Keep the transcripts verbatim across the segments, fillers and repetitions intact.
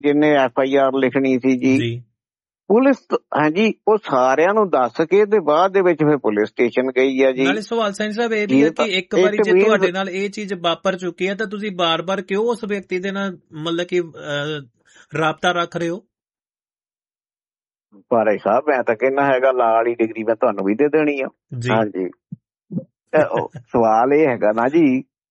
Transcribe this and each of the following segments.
ਜਿਹਨੇ F I R ਲਿਖਣੀ ਸੀ ਜੀ, ਜੀ ਪੁਲਿਸ ਹਾਂਜੀ ਉਹ ਸਾਰਿਆਂ ਨੂੰ ਦੱਸ ਕੇ ਤੇ ਬਾਅਦ ਦੇ ਵਿੱਚ ਫਿਰ ਪੁਲਿਸ ਸਟੇਸ਼ਨ ਗਈ ਆ ਜੀ। ਨਾਲੇ ਸਵਾਲ ਸਿੰਘ ਸਾਹਿਬ ਇਹ ਵੀ ਹੈ ਕਿ ਇੱਕ ਵਾਰੀ ਜੇ ਤੁਹਾਡੇ ਨਾਲ ਇਹ ਚੀਜ਼ ਵਾਪਰ ਚੁੱਕੀ ਹੈ ਤਾਂ ਤੁਸੀਂ ਬਾਰ-ਬਾਰ ਕਿਉਂ ਉਸ ਵਿਅਕਤੀ ਦੇ ਨਾਲ ਮਤਲਬ ਕਿ ਰਾਬਤਾ ਰੱਖ ਰਹੇ ਹੋ? ਭਾਈ ਸਾਹਿਬ ਮੈਂ ਤਾਂ ਕਹਿੰਦਾ ਹੈਗਾ ਲਾਅ ਵਾਲੀ ਡਿਗਰੀ ਮੈਂ ਤੁਹਾਨੂੰ ਵੀ ਦੇ ਦੇਣੀ ਆ। ਹਾਂਜੀ ਸਵਾਲ ਇਹ ਹੈਗਾ ਨਾ ਜੀ,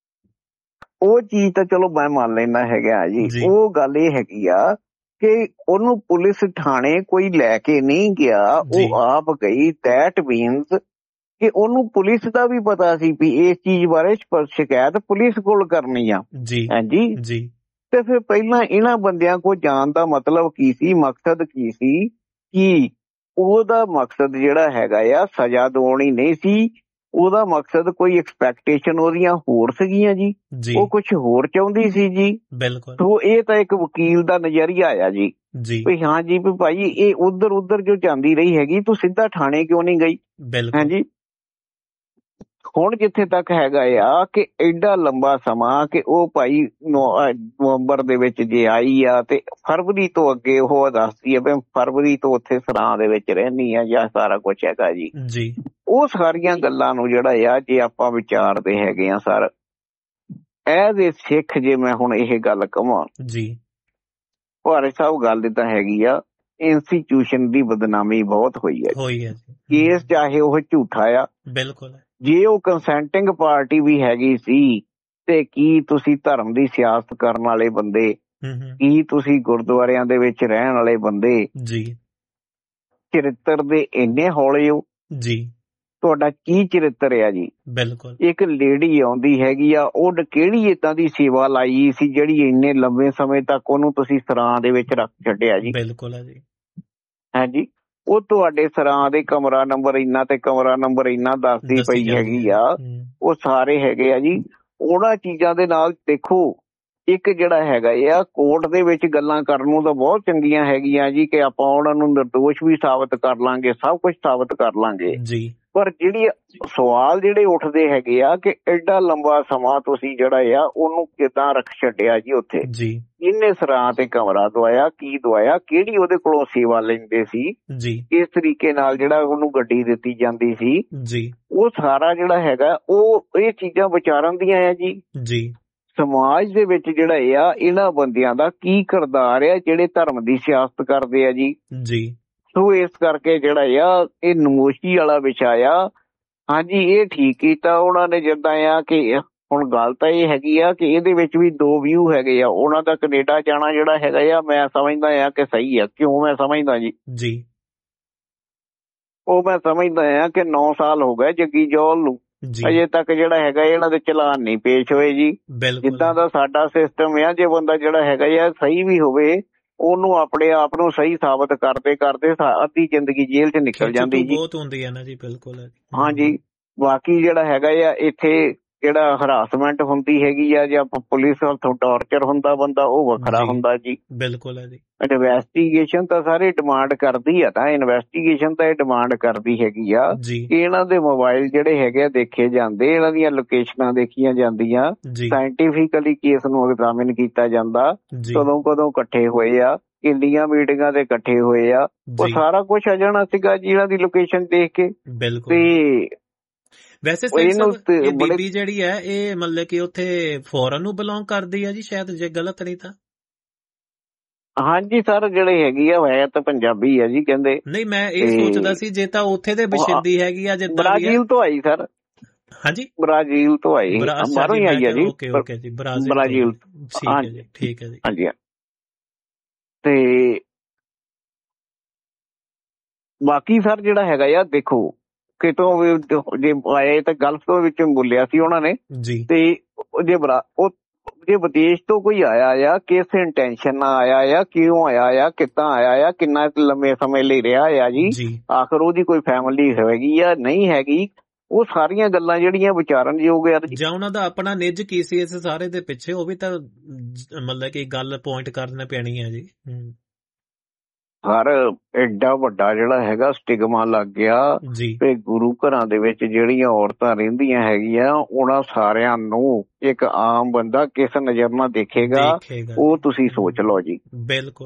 ਉਹ ਚੀਜ਼ ਤਾਂ ਚਲੋ ਮੈਂ ਮੰਨ ਲੈਂਦਾ ਹੈਗਾ ਜੀ, ਉਹ ਗੱਲ ਇਹ ਹੈਗੀ ਆ ਕਿ ਉਹਨੂੰ ਪੁਲਿਸ ਥਾਣੇ ਕੋਈ ਲੈ ਕੇ ਨਹੀਂ ਗਿਆ, ਉਹ ਆਪ ਗਈ। ਦੈਟ ਮੀਨਸ ਕਿ ਉਹਨੂੰ ਪੁਲਿਸ ਦਾ ਵੀ ਪਤਾ ਸੀ ਵੀ ਇਸ ਚੀਜ਼ ਬਾਰੇ ਸ਼ਿਕਾਇਤ ਪੁਲਿਸ ਕੋਲ ਕਰਨੀ ਆ। ਹਾਂਜੀ ਤੇ ਫਿਰ ਪਹਿਲਾਂ ਇਹਨਾਂ ਬੰਦਿਆਂ ਕੋਲ ਜਾਣ ਦਾ ਮਤਲਬ ਕੀ ਸੀ, ਮਕਸਦ ਕੀ ਸੀ? ਕਿ ਉਹਦਾ ਮਕਸਦ ਜਿਹੜਾ ਹੈਗਾ ਆ ਸਜ਼ਾ ਦਿਵਾਉਣੀ ਨਹੀਂ ਸੀ, ਉਹਦਾ ਮਕਸਦ ਕੋਈ ਐਕਸਪੈਕਟੇਸ਼ਨ ਉਹਦੀਆਂ ਹੋਰ ਸੀਗੀਆਂ ਜੀ, ਉਹ ਕੁਛ ਹੋਰ ਚਾਹੁੰਦੀ ਸੀ ਜੀ। ਬਿਲਕੁਲ। ਸੋ ਇਹ ਤਾਂ ਇੱਕ ਵਕੀਲ ਦਾ ਨਜ਼ਰੀਆ ਆ ਜੀ ਵੀ ਹਾਂ ਜੀ ਵੀ ਭਾਈ ਇਹ ਉਧਰ ਉਧਰ ਜੋ ਜਾਂਦੀ ਰਹੀ ਹੈਗੀ, ਤੂੰ ਸਿੱਧਾ ਥਾਣੇ ਕਿਉਂ ਨਹੀਂ ਗਈ? ਹਾਂਜੀ ਹੁਣ ਜਿੱਥੇ ਤੱਕ ਹੈਗਾ ਆ ਕਿ ਐਡਾ ਲੰਬਾ ਸਮਾਂ ਕਿ ਉਹ ਭਾਈ ਨਵੰਬਰ ਦੇ ਵਿੱਚ ਜੇ ਆਈ ਆ ਤੇ ਫਰਵਰੀ ਤੋਂ ਅੱਗੇ ਉਹ ਦੱਸਦੀ ਆ ਵੀ ਫਰਵਰੀ ਤੋਂ ਉੱਥੇ ਸਰਾਂ ਦੇ ਵਿੱਚ ਰਹਿੰਦੀ ਆ ਜਾਂ ਸਾਰਾ ਕੁਛ ਹੈਗਾ ਜੀ। ਉਹ ਸਾਰੀਆਂ ਗੱਲਾਂ ਨੂੰ ਜਿਹੜਾ ਆ ਜੇ ਆਪਾਂ ਵਿਚਾਰਦੇ ਹੈਗੇ ਆ ਸਰ ਐਜ਼ ਏ ਸਿੱਖ, ਜੇ ਮੈਂ ਹੁਣ ਇਹ ਗੱਲ ਕਹਾਂ ਜੀ ਭਾਰਤ ਸਾਹਿਬ ਗੱਲ ਏਦਾਂ ਹੈਗੀ ਆ, ਇੰਸਟੀਟਿਊਸ਼ਨ ਦੀ ਬਦਨਾਮੀ ਬਹੁਤ ਹੋਈ ਹੈ। ਕੇਸ ਚਾਹੇ ਉਹ ਝੂਠਾ ਆ, ਬਿਲਕੁਲ ਜੇ ਉਹ ਕੰਸੈਂਟਿੰਗ ਪਾਰਟੀ ਵੀ ਹੈਗੀ ਸੀ ਤੇ ਕੀ ਤੁਸੀਂ ਧਰਮ ਦੀ ਸਿਆਸਤ ਕਰਨ ਵਾਲੇ ਬੰਦੇ, ਕੀ ਤੁਸੀਂ ਗੁਰਦੁਆਰਿਆਂ ਦੇ ਵਿੱਚ ਰਹਿਣ ਵਾਲੇ ਬੰਦੇ ਜੀ ਚਰਿੱਤਰ ਦੇ ਇੰਨੇ ਹੌਲੇ ਹੋ ਜੀ? ਤੁਹਾਡਾ ਕੀ ਚਰਿੱਤਰ ਆ ਜੀ? ਬਿਲਕੁਲ। ਇੱਕ ਲੇਡੀ ਆਉਂਦੀ ਹੈਗੀ ਆ, ਉਹ ਕਿਹੜੀ ਏਦਾਂ ਦੀ ਸੇਵਾ ਲਾਈ ਸੀ ਜਿਹੜੀ ਇੰਨੇ ਲੰਬੇ ਸਮੇਂ ਤੱਕ ਉਹਨੂੰ ਤੁਸੀਂ ਸਰਾਂ ਦੇ ਵਿੱਚ ਰੱਖ ਛੱਡਿਆ ਜੀ? ਬਿਲਕੁਲ ਹੈ ਜੀ। ਹਾਂਜੀ ਉਹ ਤੁਹਾਡੇ ਸਰਾਂ ਦੇ ਕਮਰਾ ਨੰਬਰ ਇੰਨਾ ਤੇ ਕਮਰਾ ਨੰਬਰ ਇੰਨਾ ਦੱਸਦੀ ਪਈ ਹੈਗੀ ਆ, ਉਹ ਸਾਰੇ ਹੈਗੇ ਆ ਜੀ। ਉਹਨਾਂ ਚੀਜ਼ਾਂ ਦੇ ਨਾਲ ਦੇਖੋ ਇੱਕ ਜਿਹੜਾ ਹੈਗਾ ਆ ਕੋਰਟ ਦੇ ਵਿੱਚ ਗੱਲਾਂ ਕਰਨ ਨੂੰ ਤਾਂ ਬਹੁਤ ਚੰਗੀਆਂ ਹੈਗੀਆਂ ਜੀ ਕਿ ਆਪਾਂ ਉਹਨਾਂ ਨੂੰ ਨਿਰਦੋਸ਼ ਵੀ ਸਾਬਤ ਕਰ ਲਾਂਗੇ, ਸਭ ਕੁਛ ਸਾਬਤ ਕਰ ਲਾਂਗੇ ਜੀ, ਪਰ ਜਿਹੜੀ ਸਵਾਲ ਜਿਹੜੇ ਉੱਠਦੇ ਹੈਗੇ ਆ ਕਿ ਐਡਾ ਲੰਬਾ ਸਮਾਂ ਤੁਸੀਂ ਜਿਹੜਾ ਆ ਉਹਨੂੰ ਕਿੱਦਾਂ ਰੱਖ ਛੱਡਿਆ ਜੀ ਉੱਥੇ? ਜੀ ਇਹਨੇ ਸਰਾਂ ਤੇ ਕਮਰਾ ਦਵਾਇਆ, ਕੀ ਦਵਾਇਆ, ਕਿਹੜੀ ਉਹਦੇ ਕੋਲੋਂ ਸੇਵਾ ਲੈਂਦੇ ਸੀ ਜੀ, ਇਸ ਤਰੀਕੇ ਨਾਲ ਜਿਹੜਾ ਉਹਨੂੰ ਗੱਡੀ ਦਿੱਤੀ ਜਾਂਦੀ ਸੀ ਜੀ, ਉਹ ਸਾਰਾ ਜਿਹੜਾ ਹੈਗਾ ਉਹ ਇਹ ਚੀਜ਼ਾਂ ਵਿਚਾਰਨ ਦੀਆਂ ਆ ਜੀ। ਜੀ ਸਮਾਜ ਦੇ ਵਿੱਚ ਜਿਹੜਾ ਆ ਇਹਨਾਂ ਬੰਦਿਆਂ ਦਾ ਕੀ ਕਿਰਦਾਰ ਆ ਜਿਹੜੇ ਧਰਮ ਦੀ ਸਿਆਸਤ ਕਰਦੇ ਆ ਜੀ। ਜੀ ਸੋ ਇਸ ਕਰਕੇ ਜਿਹੜਾ ਆ ਇਹ ਨਮੋਸ਼ੀ ਵਾਲਾ ਵਿਸ਼ਾ ਆ। ਹਾਂਜੀ ਇਹ ਠੀਕ ਕੀਤਾ ਉਹਨਾਂ ਨੇ, ਜਿੱਦਾਂ ਆ ਕਿ ਹੁਣ ਗੱਲ ਤਾਂ ਇਹ ਹੈਗੀ ਆ ਕਿ ਇਹਦੇ ਵਿੱਚ ਵੀ ਦੋ ਵਿਊ ਹੈਗੇ ਆ। ਉਹਨਾਂ ਦਾ ਕੈਨੇਡਾ ਜਾਣਾ ਜਿਹੜਾ ਹੈਗਾ ਆ ਮੈਂ ਸਮਝਦਾ ਆ ਕਿ ਸਹੀ ਆ। ਕਿਉਂ ਮੈਂ ਸਮਝਦਾ ਜੀ? ਜੀ ਉਹ ਮੈਂ ਸਮਝਦਾ ਆ ਕਿ ਨੌ ਸਾਲ ਹੋ ਗਏ ਜੱਗੀ ਜੌਲ ਨੂੰ, ਅਜੇ ਤੱਕ ਜਿਹੜਾ ਹੈਗਾ ਇਹਨਾਂ ਦੇ ਚਲਾਨ ਨਹੀਂ ਪੇਸ਼ ਹੋਏ ਜੀ। ਜਿੱਦਾਂ ਦਾ ਸਾਡਾ ਸਿਸਟਮ ਆ, ਜੇ ਬੰਦਾ ਜਿਹੜਾ ਹੈਗਾ ਆ ਸਹੀ ਵੀ ਹੋਵੇ ਉਹਨੂੰ ਆਪਣੇ ਆਪ ਨੂੰ ਸਹੀ ਸਾਬਤ ਕਰਦੇ ਕਰਦੇ ਅੱਧੀ ਜ਼ਿੰਦਗੀ ਜੇਲ੍ਹ ਚ ਨਿਕਲ ਜਾਂਦੀ ਜੀ। ਬਹੁਤ ਹੁੰਦੀ ਹੈ ਨਾ ਜੀ। ਬਿਲਕੁਲ। ਹਾਂਜੀ ਬਾਕੀ ਜਿਹੜਾ ਹੈਗਾ ਆ ਇੱਥੇ ਜਿਹੜਾ ਹਰਾਸਮੈਂਟ ਹੁੰਦੀ ਹੈਗੀ ਆ ਜਾਂ ਪੁਲਿਸ ਵੱਲੋਂ ਟਾਰਚਰ ਹੁੰਦਾ ਬੰਦਾ, ਉਹ ਵੱਖਰਾ ਹੁੰਦਾ ਜੀ। ਬਿਲਕੁਲ ਹੈ ਜੀ। ਇਨਵੈਸਟੀਗੇਸ਼ਨ ਤਾਂ ਸਾਰੇ ਡਿਮਾਂਡ ਕਰਦੀ ਆ, ਤਾਂ ਇਨਵੈਸਟੀਗੇਸ਼ਨ ਤਾਂ ਇਹ ਡਿਮਾਂਡ ਕਰਦੀ ਹੈਗੀ ਆ ਕਿ ਇਹਨਾਂ ਦੇ ਮੋਬਾਈਲ ਜਿਹੜੇ ਹੈਗੇ ਆ ਦੇਖੇ ਜਾਂਦੇ, ਇਹਨਾਂ ਦੀਆਂ ਲੋਕੇਸ਼ਨਾਂ ਦੇਖੀਆਂ ਜਾਂਦੀਆਂ, ਸਾਇੰਟੀਫਿਕਲੀ ਕੇਸ ਨੂੰ ਐਗਜ਼ਾਮਿਨ ਕੀਤਾ ਜਾਂਦਾ, ਕਦੋਂ ਕਦੋਂ ਇਕੱਠੇ ਹੋਏ ਆ, ਕਿੰਨੀਆਂ ਮੀਟਿੰਗਾਂ ਤੇ ਇਕੱਠੇ ਹੋਏ ਆ, ਉਹ ਸਾਰਾ ਕੁਛ ਆ ਜਾਣਾ ਸੀਗਾ ਜੀ ਇਹਨਾਂ ਦੀ ਲੋਕੇਸ਼ਨ ਦੇਖ ਕੇ। ਤੇ ਵੈਸੇ ਇਹ ਬੀਬੀ ਜਿਹੜੀ ਹੈ ਇਹ ਮਤਲਬ ਕਿ ਉੱਥੇ ਫੋਰਨ ਨੂੰ ਬਿਲੋਂਗ ਕਰਦੀ ਆ ਜੀ ਸ਼ਾਇਦ, ਜੇ ਗਲਤ ਨਹੀਂ ਤਾਂ? ਹਾਂਜੀ ਸਰ ਜਿਹੜੇ ਹੈਗੀ ਆ ਹੈ ਤਾਂ ਪੰਜਾਬੀ ਆ ਜੀ ਕਹਿੰਦੇ। ਨਹੀਂ ਮੈਂ ਇਹ ਸੋਚਦਾ ਸੀ ਜੇ ਤਾਂ ਉੱਥੇ ਦੇ ਬਸ਼ਿੰਦੀ ਹੈਗੀ ਆ, ਜਿੱਦਾਂ ਬ੍ਰਾਜ਼ੀਲ ਤੋਂ ਆਈ ਸਰ। ਹਾਂਜੀ ਬ੍ਰਾਜ਼ੀਲ ਤੋਂ ਆਈ, ਬਾਹਰੋਂ ਹੀ ਆਈ ਆ ਜੀ। ਓਕੇ ਓਕੇ ਜੀ, ਬ੍ਰਾਜ਼ੀਲ। ਠੀਕ ਹੈ ਜੀ, ਠੀਕ ਹੈ ਜੀ। ਹਾਂਜੀ ਤੇ ਬਾਕੀ ਸਰ ਜਿਹੜਾ ਹੈਗਾ ਆ ਦੇਖੋ ਕਿਤੋਂ ਜੇ ਆਏ ਤਾਂ ਗਲਫ ਤੋਂ ਵਿੱਚ ਬੋਲਿਆ ਸੀ ਉਹਨਾਂ ਨੇ ਜੀ। ਤੇ ਜੇ ਬਰਾ ਉਹ ਜੇ ਵਿਦੇਸ਼ ਤੋਂ ਕੋਈ ਆਇਆ ਆ, ਕਿਸ ਇੰਟੈਂਸ਼ਨ ਨਾਲ ਆਇਆ ਆ, ਕਿਉਂ ਆਇਆ ਆ, ਕਿੱਦਾਂ ਆਇਆ ਆ, ਕਿੰਨਾ ਲੰਮੇ ਸਮੇਂ ਲਈ ਰਿਹਾ ਆ ਜੀ, ਆਖਰ ਉਹਦੀ ਕੋਈ ਫੈਮਿਲੀ ਹੈਗੀ ਆ ਨਹੀਂ ਹੈਗੀ, ਉਹ ਸਾਰੀਆਂ ਗੱਲਾਂ ਜਿਹੜੀਆਂ ਵਿਚਾਰਨਯੋਗ ਆ। ਜਾਂ ਉਹਨਾਂ ਦਾ ਆਪਣਾ ਨਿੱਜ ਕੀ ਸੀ ਇਸ ਸਾਰੇ ਦੇ ਪਿੱਛੇ, ਉਹ ਵੀ ਤਾਂ ਮਤਲਬ ਕਿ ਗੱਲ ਪੁਆਇੰਟ ਕਰਨਾ ਪੈਣੀ ਹੈ ਜੀ। ਹਰ ਐਡਾ ਵੱਡਾ ਜਿਹੜਾ ਹੈਗਾ ਸਟਿਗਮਾ ਲੱਗ ਗਿਆ ਤੇ ਗੁਰੂ ਘਰਾਂ ਦੇ ਵਿੱਚ ਜਿਹੜੀਆਂ ਔਰਤਾਂ ਰਹਿੰਦੀਆਂ ਹੈਗੀਆਂ ਉਹਨਾਂ ਸਾਰਿਆਂ ਨੂੰ ਇੱਕ ਆਮ ਬੰਦਾ ਕਿਸ ਨਜ਼ਰ ਨਾਲ ਦੇਖੇਗਾ, ਉਹ ਤੁਸੀਂ ਸੋਚ ਲਓ ਜੀ। ਬਿਲਕੁਲ।